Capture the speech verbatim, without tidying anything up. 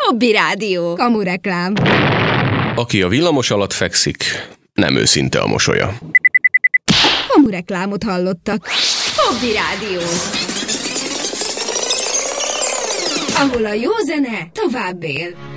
Hobby Rádió. Kamureklám. Aki a villamos alatt fekszik, nem őszinte a mosolya. Kamureklámot hallottak. Hobby Rádió. Ahol a jó zene tovább él.